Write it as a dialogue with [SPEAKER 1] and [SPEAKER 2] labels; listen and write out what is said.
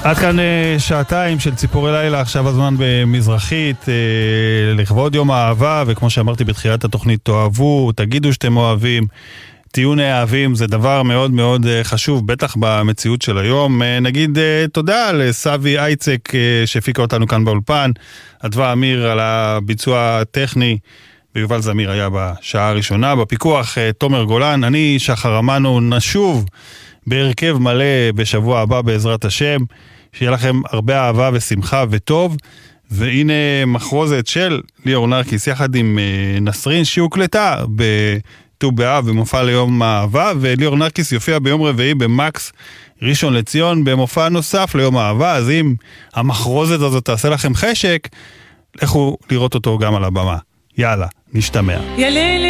[SPEAKER 1] עד כאן שעתיים של ציפורי לילה, עכשיו הזמן במזרחית, לכבוד יום האהבה, וכמו שאמרתי בתחילת התוכנית, תאהבו, תגידו שאתם אוהבים, תהיו נאהבים, זה דבר מאוד מאוד חשוב, בטח במציאות של היום. נגיד תודה לסבי אייצק שהפיקה אותנו כאן באולפן, אדווה אמיר על הביצוע הטכני, ויובל זמיר היה בשעה הראשונה, בפיקוח תומר גולן, אני שחר אמנו, נשוב בהרכב מלא בשבוע הבא בעזרת השם, שיהיה לכם הרבה אהבה ושמחה וטוב, והנה מחרוזת של ליאור נרקיס יחד עם נסרין שהוקלטה בט"ו באב במופע ליום האהבה, וליאור נרקיס יופיע ביום רביעי במקס ראשון לציון במופע נוסף ליום האהבה, אז אם המחרוזת הזאת תעשה לכם חשק, לכו לראות אותו גם על הבמה. יאללה, נשתמע.